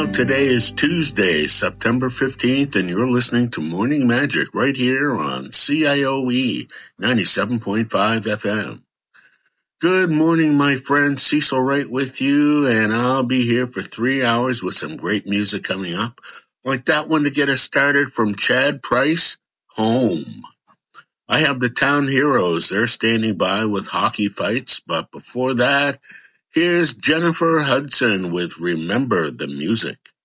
Today is Tuesday, September 15th, and you're listening to Morning Magic right here on CIOE 97.5 FM. Good morning, my friend. Cecil Wright with you, and I'll be here for 3 hours with some great music coming up, like that one to get us started from Chad Price, Home. I have the Town Heroes. They're standing by with Hockey Fights, but before that, here's Jennifer Hudson with Remember the Music.